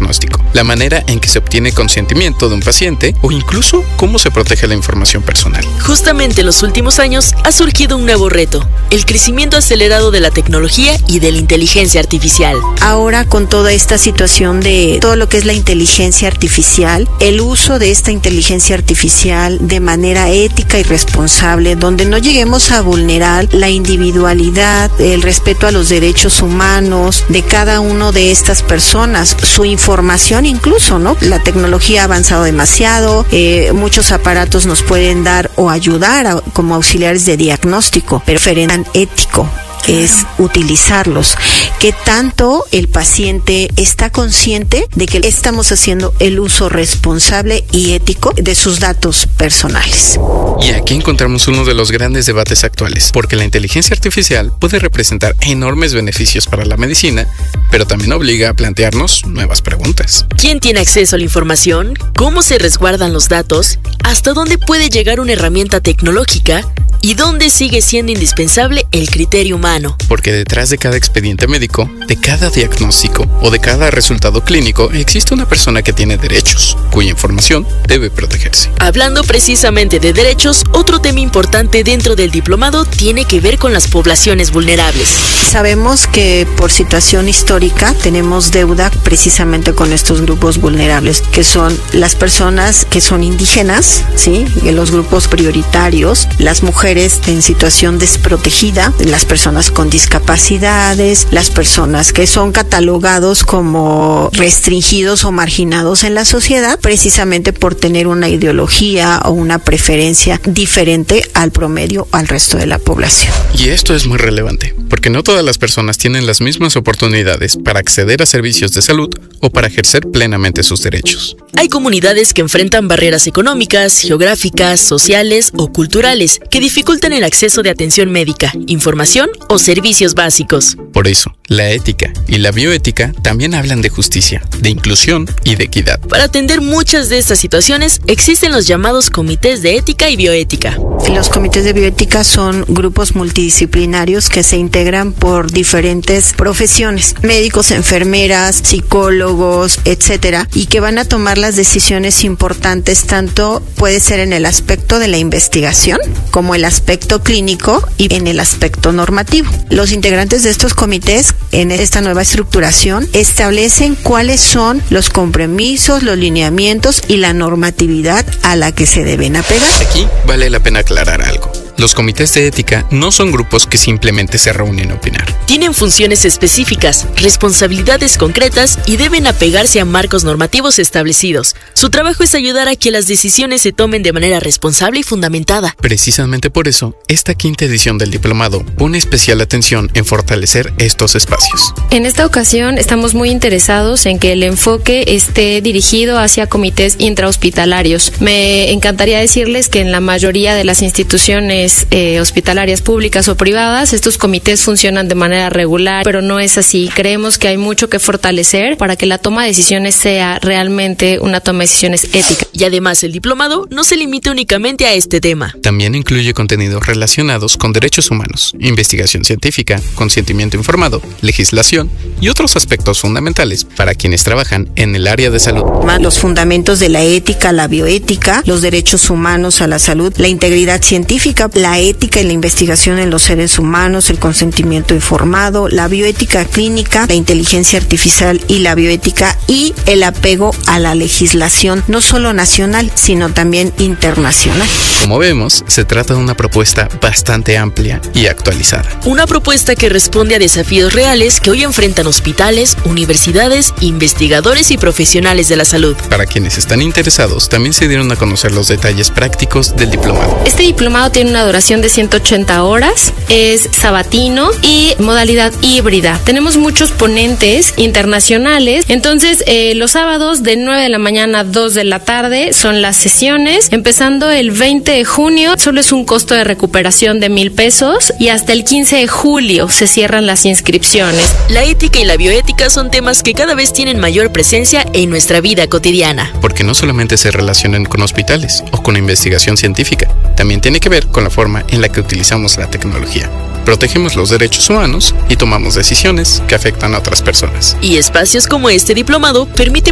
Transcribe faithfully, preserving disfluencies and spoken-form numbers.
diagnóstico, la manera en que se obtiene consentimiento de un paciente o incluso cómo se protege la información personal. Justamente en los últimos años ha surgido un nuevo reto, el crecimiento acelerado de la tecnología y de la inteligencia artificial. Ahora, con toda esta situación de todo lo que es la inteligencia artificial, el uso de esta inteligencia artificial de manera ética y responsable, donde no lleguemos a vulnerar la individualidad, el respeto a los derechos humanos de cada uno de estas personas, su información incluso, ¿no? La tecnología ha avanzado demasiado, eh, muchos aparatos nos pueden dar o ayudar a, como auxiliares de diagnóstico, pero diferente ético es utilizarlos. ¿Qué tanto el paciente está consciente de que estamos haciendo el uso responsable y ético de sus datos personales? Y aquí encontramos uno de los grandes debates actuales, porque la inteligencia artificial puede representar enormes beneficios para la medicina, pero también obliga a plantearnos nuevas preguntas. ¿Quién tiene acceso a la información? ¿Cómo se resguardan los datos? ¿Hasta dónde puede llegar una herramienta tecnológica? ¿Y dónde sigue siendo indispensable el criterio humano? Porque detrás de cada expediente médico, de cada diagnóstico o de cada resultado clínico existe una persona que tiene derechos, cuya información debe protegerse. Hablando precisamente de derechos, otro tema importante dentro del diplomado tiene que ver con las poblaciones vulnerables. Sabemos que por situación histórica tenemos deuda precisamente con estos grupos vulnerables, que son las personas que son indígenas, ¿sí? Los grupos prioritarios, las mujeres en situación desprotegida, las personas con discapacidades, las personas que son catalogados como restringidos o marginados en la sociedad precisamente por tener una ideología o una preferencia diferente al promedio o al resto de la población. Y esto es muy relevante, porque no todas las personas tienen las mismas oportunidades para acceder a servicios de salud o para ejercer plenamente sus derechos. Hay comunidades que enfrentan barreras económicas, geográficas, sociales o culturales que dificultan el acceso de atención médica, información o servicios básicos. Por eso, la ética y la bioética también hablan de justicia, de inclusión y de equidad. Para atender muchas de estas situaciones, existen los llamados comités de ética y bioética. Los comités de bioética son grupos multidisciplinarios que se integran por diferentes profesiones, médicos, enfermeras, psicólogos, etcétera, y que van a tomar las decisiones importantes, tanto puede ser en el aspecto de la investigación como el aspecto clínico y en el aspecto normativo. Los integrantes de estos comités en esta nueva estructuración establecen cuáles son los compromisos, los lineamientos y la normatividad a la que se deben apegar. Aquí vale la pena aclarar algo. Los comités de ética no son grupos que simplemente se reúnen a opinar. Tienen funciones específicas, responsabilidades concretas y deben apegarse a marcos normativos establecidos. Su trabajo es ayudar a que las decisiones se tomen de manera responsable y fundamentada. Precisamente por eso, esta quinta edición del diplomado pone especial atención en fortalecer estos espacios. En esta ocasión estamos muy interesados en que el enfoque esté dirigido hacia comités intrahospitalarios. Me encantaría decirles que en la mayoría de las instituciones Eh, hospitalarias públicas o privadas, estos comités funcionan de manera regular, pero no es así. Creemos que hay mucho que fortalecer para que la toma de decisiones sea realmente una toma de decisiones ética. Y además el diplomado no se limita únicamente a este tema. También incluye contenidos relacionados con derechos humanos, investigación científica, consentimiento informado, legislación y otros aspectos fundamentales para quienes trabajan en el área de salud. Los fundamentos de la ética, la bioética, los derechos humanos a la salud, la integridad científica, la ética y la investigación en los seres humanos, el consentimiento informado, la bioética clínica, la inteligencia artificial y la bioética y el apego a la legislación, no solo nacional, sino también internacional. Como vemos, se trata de una propuesta bastante amplia y actualizada. Una propuesta que responde a desafíos reales que hoy enfrentan hospitales, universidades, investigadores y profesionales de la salud. Para quienes están interesados, también se dieron a conocer los detalles prácticos del diplomado. Este diplomado tiene una duración de ciento ochenta horas, es sabatino y modalidad híbrida. Tenemos muchos ponentes internacionales, entonces eh, los sábados de nueve de la mañana a dos de la tarde son las sesiones, empezando el veinte de junio, solo es un costo de recuperación de mil pesos y hasta el quince de julio se cierran las inscripciones. La ética y la bioética son temas que cada vez tienen mayor presencia en nuestra vida cotidiana. Porque no solamente se relacionan con hospitales o con investigación científica, también tiene que ver con la forma en la que utilizamos la tecnología. Protegemos los derechos humanos y tomamos decisiones que afectan a otras personas. Y espacios como este diplomado permiten